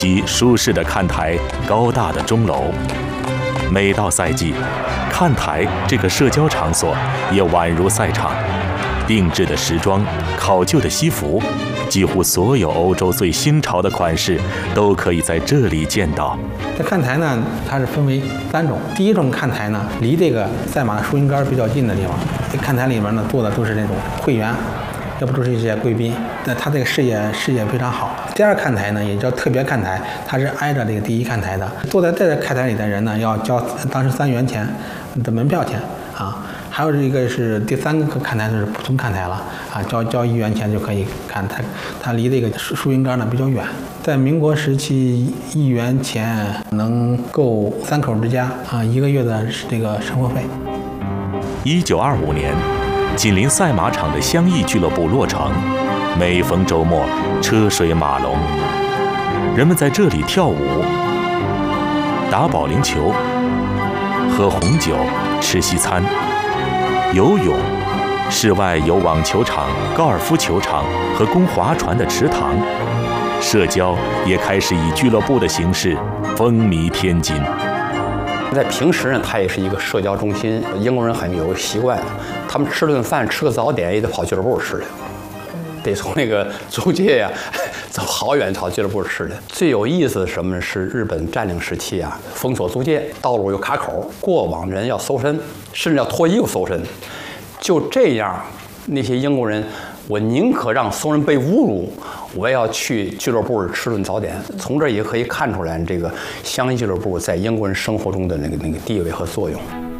及舒适的看台、高大的钟楼。每到赛季，看台这个社交场所也宛如赛场。定制的时装、考究的西服，几乎所有欧洲最新潮的款式都可以在这里见到。 这看台呢，它是分为3种。第一种看台呢，离这个赛马的输赢杆比较近的地方，这看台里面呢坐的都是那种会员，要不都是一些贵宾。那他这个视野非常好。第二看台呢，也叫特别看台，它是挨着这个第一看台的。坐在这个看台里的人呢，要交当时3元钱的门票钱啊。还有一个是第3个看台，就是普通看台了啊，交1元钱就可以看。它离这个输赢杆呢比较远。在民国时期，1元钱能够3口之家啊1个月的这个生活费。 1925年，紧邻赛马场的乡义俱乐部落成，每逢周末车水马龙，人们在这里跳舞、打保龄球、喝红酒、吃西餐。游泳，室外有网球场、高尔夫球场和供划船的池塘。社交也开始以俱乐部的形式风靡天津。 在平时呢，它也是一个社交中心。英国人很有习惯，他们吃顿饭、吃个早点也得跑俱乐部吃的，得从那个租界呀走好远跑俱乐部吃的。最有意思的什么是日本占领时期啊，封锁租界，道路有卡口，过往的人要搜身，甚至要脱衣服搜身。就这样，那些英国人，我宁可让松人被侮辱，我也要去俱乐部吃顿早点。从这也可以看出来，这个乡义俱乐部在英国人生活中的那个地位和作用。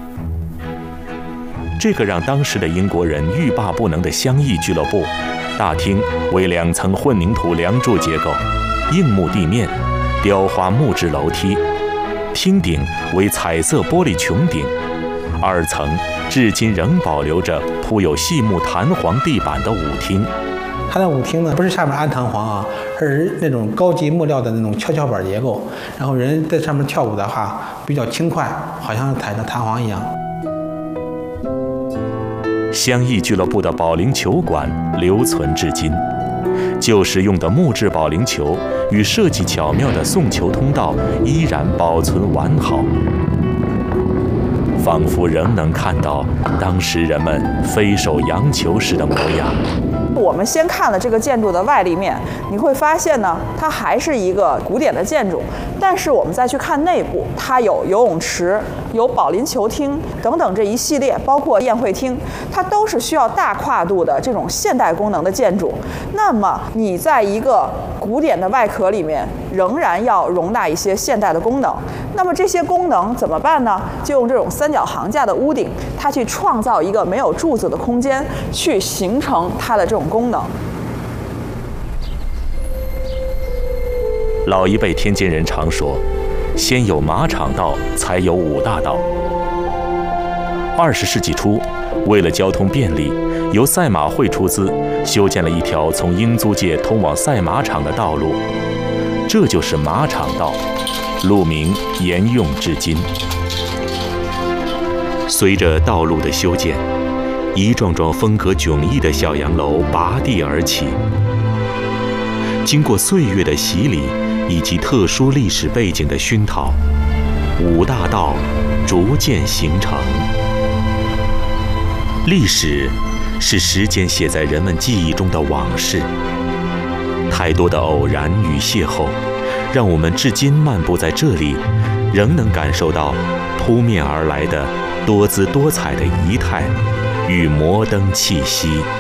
这个让当时的英国人欲罢不能的乡义俱乐部，大厅为2层混凝土梁柱结构，硬木地面，雕花木质楼梯，厅顶为彩色玻璃穹顶，2层至今仍保留着铺有细木弹簧地板的舞厅。 它的舞厅呢，不是下面安弹簧啊，而是那种高级木料的那种跷跷板结构，然后人在上面跳舞的话比较轻快，好像踩着弹簧一样。 乡义俱乐部的保龄球馆留存至今，旧时用的木质保龄球与设计巧妙的送球通道依然保存完好，仿佛仍能看到当时人们飞手扬球时的模样。 我们先看了这个建筑的外立面，你会发现呢，它还是一个古典的建筑。但是我们再去看内部，它有游泳池、有保龄球厅等等这一系列，包括宴会厅，它都是需要大跨度的这种现代功能的建筑。那么你在一个古典的外壳里面，仍然要容纳一些现代的功能。那么这些功能怎么办呢？就用这种3角桁架的屋顶，它去创造一个没有柱子的空间，去形成它的这种功能。 老一辈天津人常说，先有马场道，才有武大道。20世纪初，为了交通便利，由赛马会出资修建了一条从英租界通往赛马场的道路，这就是马场道，路名沿用至今。随着道路的修建，一幢幢风格迥异的小洋楼拔地而起。经过岁月的洗礼以及特殊历史背景的熏陶，武大道逐渐形成。历史是时间写在人们记忆中的往事，太多的偶然与邂逅，让我们至今漫步在这里，仍能感受到扑面而来的多姿多彩的仪态与摩登气息。